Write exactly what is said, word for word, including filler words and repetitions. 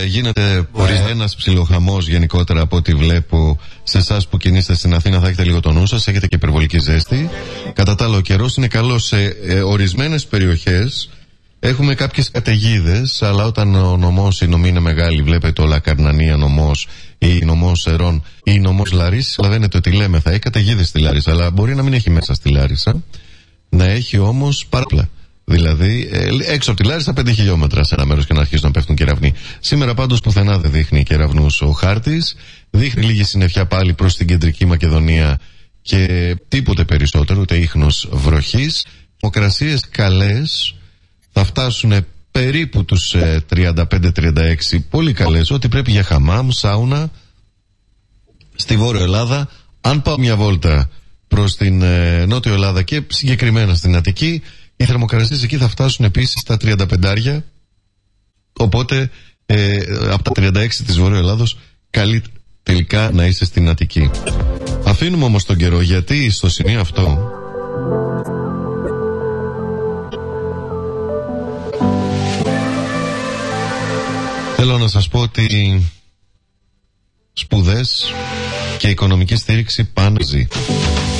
ε, γίνεται yeah. ένας ψιλοχαμός γενικότερα από ό,τι βλέπω. Σε εσάς που κινείστε στην Αθήνα θα έχετε λίγο το νου σας, έχετε και υπερβολική ζέστη. Κατά τα άλλα ο καιρός είναι καλός σε ε, ορισμένες περιοχές. Έχουμε κάποιες καταιγίδες, αλλά όταν ο νομός, η νομή είναι μεγάλη, βλέπετε ο Λακαρνανία νομός ή νομός Ερών ή νομός Λαρίσης, καταλαβαίνετε ότι λέμε θα έχει καταιγίδες στη Λάρισα, αλλά μπορεί να μην έχει μέσα στη Λάρισα, να έχει όμως παράπλα. Δηλαδή έξω από τη Λάρισα πέντε χιλιόμετρα σε ένα μέρος και να αρχίσουν να πέφτουν κεραυνοί. Σήμερα πάντως πουθενά δεν δείχνει κεραυνούς ο χάρτης, δείχνει λίγη συννεφιά πάλι προς την κεντρική Μακεδονία και τίποτε περισσότερο, ούτε ίχνος βροχής. Θερμοκρασίες καλές. Θα φτάσουν περίπου τους ε, τριάντα πέντε τριάντα έξι, πολύ καλές, ό,τι πρέπει για χαμάμ, σάουνα στη Βόρεια Ελλάδα. Αν πάω μια βόλτα προς την ε, Νότιο Ελλάδα και συγκεκριμένα στην Αττική, οι θερμοκρασίες εκεί θα φτάσουν επίσης στα τριάντα πέντε, οπότε ε, από τα τριάντα έξι της Βόρεια Ελλάδος καλεί τελικά να είσαι στην Αττική. Αφήνουμε όμως τον καιρό, γιατί στο σημείο αυτό θέλω να σας πω ότι σπουδές και οικονομική στήριξη πάνε ζει.